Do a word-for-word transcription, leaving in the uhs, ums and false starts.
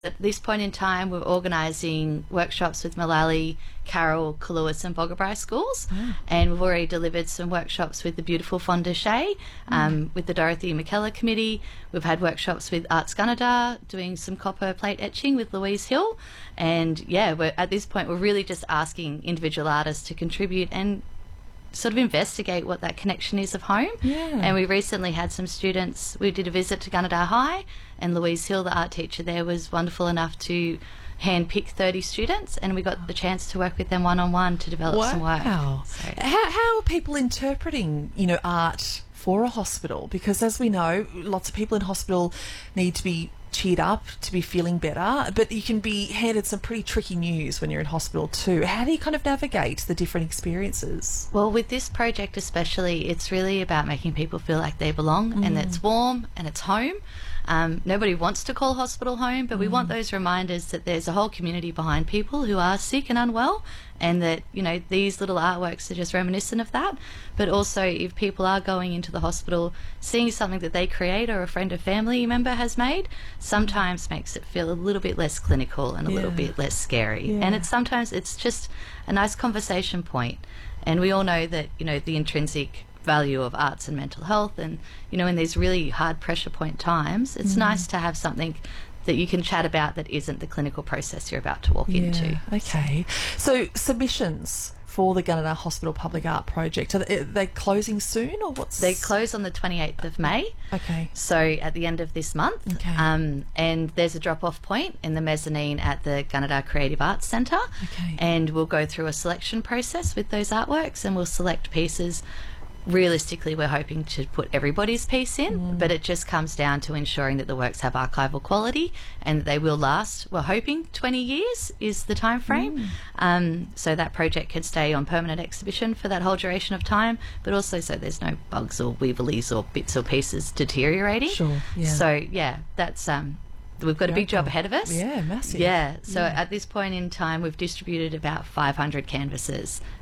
At this point in time, we're organising workshops with Malali, Carroll, Kaluas and Boggabri schools, Oh. and we've already delivered some workshops with the beautiful Fonda Shea, um, with the Dorothy McKellar Committee. We've had workshops with Arts Gunnedah, doing some copper plate etching with Louise Hill, and yeah, we're, at this point we're really just asking individual artists to contribute and sort of investigate what that connection is of home. Yeah. And we recently had some students, we did a visit to Gunnedah High, and Louise Hill, the art teacher there, was wonderful enough to hand pick thirty students, and we got the chance to work with them one-on-one to develop some work. Wow. So- How, how are people interpreting, you know, art for a hospital? Because as we know, lots of people in hospital need to be cheered up, to be feeling better, but you can be handed some pretty tricky news when you're in hospital too. How do you kind of navigate the different experiences? Well, with this project especially, it's really about making people feel like they belong and that it's warm and it's home. Um, nobody wants to call hospital home, but we want those reminders that there's a whole community behind people who are sick and unwell, and that, you know, these little artworks are just reminiscent of that. But also, if people are going into the hospital, seeing something that they create or a friend or family member has made sometimes makes it feel a little bit less clinical and a little Yeah. bit less scary. Yeah. And it's sometimes it's just a nice conversation point. And we all know that, you know, the intrinsic value of arts and mental health, and, you know, in these really hard pressure point times, it's nice to have something that you can chat about that isn't the clinical process you're about to walk into. Okay. So submissions for the Gunnedah Hospital Public Art Project, are they, are they closing soon, or what's... They close on the twenty-eighth of May, Okay. so at the end of this month. Okay. Um, and there's a drop-off point in the mezzanine at the Gunnedah Creative Arts Centre. Okay. And we'll go through a selection process with those artworks, and we'll select pieces. Realistically, we're hoping to put everybody's piece in, but it just comes down to ensuring that the works have archival quality and that they will last. We're hoping twenty years is the time frame, um, so that project can stay on permanent exhibition for that whole duration of time, but also so there's no bugs or weevilies or bits or pieces deteriorating. Sure, yeah. So yeah, that's um, we've got a big job cool. ahead of us. Yeah, massive. Yeah. So Yeah. at this point in time, we've distributed about five hundred canvases